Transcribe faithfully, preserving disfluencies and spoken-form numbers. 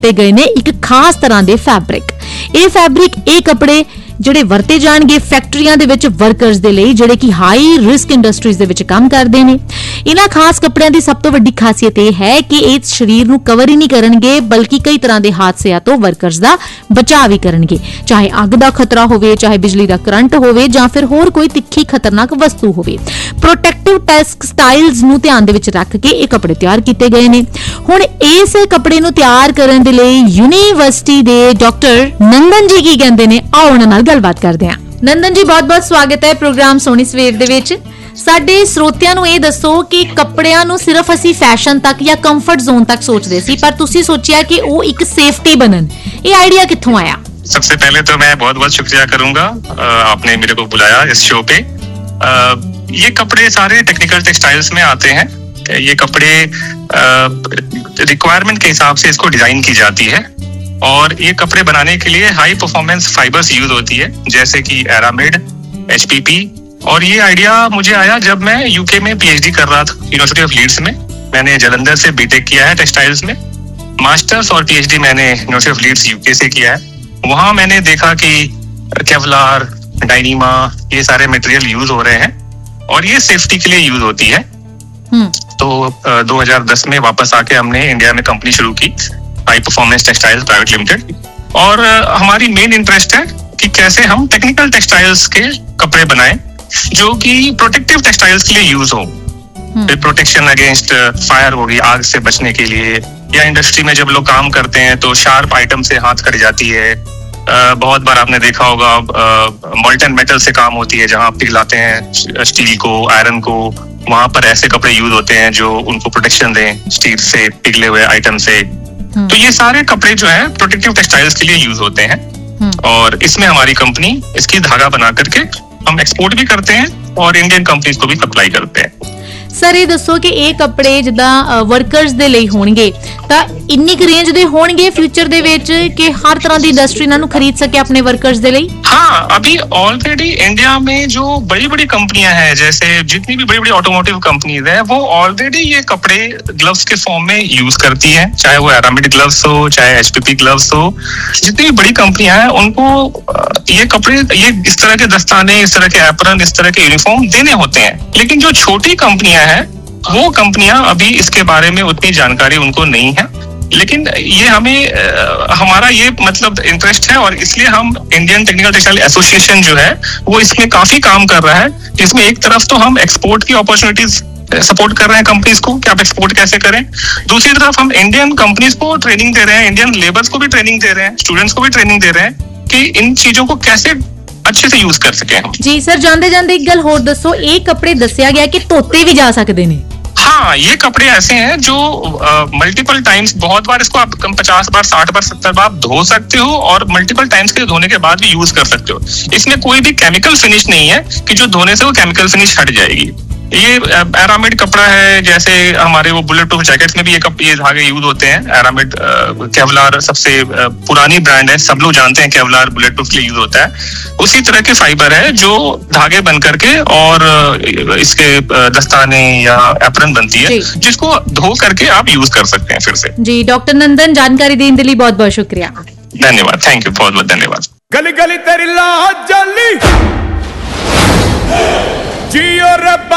किए गए ने एक खास तरह के फैब्रिक। ये फैब्रिक ये कपड़े ਜਿਹੜੇ ਵਰਤੇ ਜਾਣਗੇ ਫੈਕਟਰੀਆਂ ਦੇ ਵਿੱਚ ਵਰਕਰਸ ਦੇ ਲਈ ਜਿਹੜੇ ਕਿ ਹਾਈ ਰਿਸਕ ਇੰਡਸਟਰੀਜ਼ ਦੇ ਵਿੱਚ ਕੰਮ ਕਰਦੇ ਨੇ। ਇਹਨਾਂ ਖਾਸ ਕੱਪੜਿਆਂ ਦੀ ਸਭ ਤੋਂ ਵੱਡੀ ਖਾਸੀਅਤ ਇਹ ਹੈ ਕਿ ਇਹ ਸਰੀਰ ਨੂੰ ਕਵਰ ਹੀ ਨਹੀਂ ਕਰਨਗੇ ਬਲਕਿ ਕਈ ਤਰ੍ਹਾਂ ਦੇ ਹਾਦਸਿਆਂ ਤੋਂ ਵਰਕਰਸ ਦਾ ਬਚਾਅ ਵੀ ਕਰਨਗੇ, ਚਾਹੇ ਅੱਗ ਦਾ ਖਤਰਾ ਹੋਵੇ, ਚਾਹੇ ਬਿਜਲੀ ਦਾ ਕਰੰਟ ਹੋਵੇ ਜਾਂ ਫਿਰ ਹੋਰ ਕੋਈ ਤਿੱਖੀ ਖਤਰਨਾਕ ਵਸਤੂ ਹੋਵੇ। ਪ੍ਰੋਟੈਕਟਿਵ ਟੈਕਸਟਾਈਲਸ ਨੂੰ ਧਿਆਨ ਦੇ ਵਿੱਚ ਰੱਖ ਕੇ ਇਹ ਕੱਪੜੇ ਤਿਆਰ ਕੀਤੇ ਗਏ ਨੇ। ਹੁਣ ਇਸ ਕੱਪੜੇ ਨੂੰ ਤਿਆਰ ਕਰਨ ਦੇ ਲਈ ਯੂਨੀਵਰਸਿਟੀ ਦੇ ਡਾਕਟਰ ਨੰਦਨ ਜੀ ਕੀ ਕਹਿੰਦੇ ਨੇ, ਆਓ ਉਹਨਾਂ ਨਾਲ ਗੱਲਬਾਤ ਕਰਦੇ ਹਾਂ। ਨੰਦਨ ਜੀ ਬਹੁਤ ਬਹੁਤ ਸਵਾਗਤ ਹੈ ਪ੍ਰੋਗਰਾਮ ਸੋਹਣੀ ਸਵੇਰ ਦੇ ਵਿੱਚ। ਸਾਡੇ ਸਰੋਤਿਆਂ ਨੂੰ ਇਹ ਦੱਸੋ ਕਿ ਕੱਪੜਿਆਂ ਨੂੰ ਸਿਰਫ ਅਸੀਂ ਫੈਸ਼ਨ ਤੱਕ ਜਾਂ ਕੰਫर्ट ਜ਼ੋਨ ਤੱਕ ਸੋਚਦੇ ਸੀ, ਪਰ ਤੁਸੀਂ ਸੋਚਿਆ कि वो एक सेफ्टी बनन, ये आइडिया कित्थों आया? सबसे पहले तो मैं बहुत बहुत शुक्रिया करूंगा आपने मेरे को बुलाया इस शो पे। ये कपड़े सारे टेक्निकल टेक्सटाइल्स में आते हैं। ये कपड़े रिक्वायरमेंट के हिसाब से इसको डिजाइन की जाती है और ये कपड़े बनाने के लिए हाई परफॉर्मेंस फाइबर्स यूज होती है जैसे कि एरामिड, एचपीपी। और ये आइडिया मुझे आया जब मैं यूके में पीएचडी कर रहा था यूनिवर्सिटी ऑफ लीड्स में। मैंने जालंधर से बीटेक किया है टेक्सटाइल्स में, मास्टर्स और पीएचडी मैंने यूनिवर्सिटी ऑफ लीड्स यूके से किया है। वहां मैंने देखा कि केवलार, डायनीमा ये सारे मटेरियल यूज हो रहे हैं और ये सेफ्टी के लिए यूज होती है। तो दो हजार दस में वापस आके हमने इंडिया में कंपनी शुरू की, high performance textiles private limited. और हमारी मेन इंटरेस्ट है कि कैसे हम टेक्निकल टेक्सटाइल्स के कपड़े बनाएं जो कि प्रोटेक्टिव टेक्सटाइल्स के लिए यूज हो। प्रोटेक्शन अगेंस्ट फायर होगी, आग से बचने के लिए, या इंडस्ट्री में जब लोग काम करते हैं तो शार्प आइटम से हाथ कट जाती है। आ, बहुत बार आपने देखा होगा मोल्टन मेटल से काम होती है, जहां पिघलाते हैं स्टील को, आयरन को, वहां पर ऐसे कपड़े यूज होते हैं जो उनको प्रोटेक्शन दें स्टील से, पिघले हुए आइटम से। तो ये सारे कपड़े जो है प्रोटेक्टिव टेक्सटाइल्स के लिए यूज होते हैं और इसमें हमारी कंपनी इसकी धागा बना करके हम एक्सपोर्ट भी करते हैं और इंडियन कंपनीज को भी सप्लाई करते हैं। सर ये दसो कि ये कपड़े जिदा वर्कर्स दे ਲਈ ਹੋਣਗੇ ਤਾਂ ਇੰਨੀ ਕੁ ਰੇਂਜ ਦੇ ਹੋਣਗੇ फ्यूचर ਦੇ ਵਿੱਚ कि हर तरह ਦੀ इंडस्ट्री ਇਹਨਾਂ ਨੂੰ खरीद सके अपने वर्कर्स दे ਲਈ? हाँ, अभी ऑलरेडी इंडिया में जो बड़ी बड़ी कंपनियां हैं, जैसे जितनी भी बड़ी बड़ी ऑटोमोटिव कंपनीज है, वो ऑलरेडी ये कपड़े ग्लव्स के फॉर्म में यूज करती है, चाहे वो एरामिड ग्लव्स हो, चाहे एचपीपी ग्लव्स हो। जितनी भी बड़ी कंपनियां हैं उनको ये कपड़े, ये इस तरह के दस्ताने, इस तरह के एप्रन, इस तरह के यूनिफॉर्म देने होते हैं। लेकिन जो छोटी कंपनियां हैं वो कंपनियां अभी इसके बारे में उतनी जानकारी उनको नहीं है। लेकिन ये हमें आ, हमारा ये मतलब इंटरेस्ट है और इसलिए हम इंडियन टेक्निकल टेक्सटाइल एसोसिएशन जो है वो इसमें काफी काम कर रहा है। इसमें एक तरफ तो हम एक्सपोर्ट की अपॉर्चुनिटीज सपोर्ट कर रहे हैं कंपनीज को कि आप एक्सपोर्ट कैसे करें, दूसरी तरफ हम इंडियन कंपनीज को ट्रेनिंग दे रहे हैं, इंडियन लेबर्स को भी ट्रेनिंग दे रहे हैं, स्टूडेंट्स को भी ट्रेनिंग दे रहे हैं कि इन चीजों को कैसे अच्छे से यूज कर सके हम। जी सर, जांदे जांदे एक गल होर दसो, ये कपड़े दसिया गया कि धोते भी जा सकते हैं? हाँ, ये कपड़े ऐसे हैं जो मल्टीपल टाइम्स, बहुत बार इसको आप पचास बार, साठ बार, सत्तर बार आप धो सकते हो और मल्टीपल टाइम्स के धोने के बाद भी यूज कर सकते हो। इसमें कोई भी केमिकल फिनिश नहीं है कि जो धोने से वो केमिकल फिनिश हट जाएगी। ये एरामिड कपड़ा है, जैसे हमारे वो बुलेट प्रूफ जैकेट्स में भी ये कप ये धागे यूज होते हैं। एरामिड केवलार सबसे पुरानी ब्रांड है, सब लोग जानते हैं केवलार बुलेट प्रूफ के लिए यूज होता है। उसी तरह के फाइबर है जो धागे बन करके और इसके दस्ताने या एप्रन बनती है, जिसको धो करके आप यूज कर सकते हैं फिर से। जी डॉक्टर नंदन, जानकारी देने के लिए बहुत बहुत शुक्रिया। धन्यवाद, थैंक यू, बहुत बहुत धन्यवाद। गली गली तेरी लाज जली जियो रब्बा।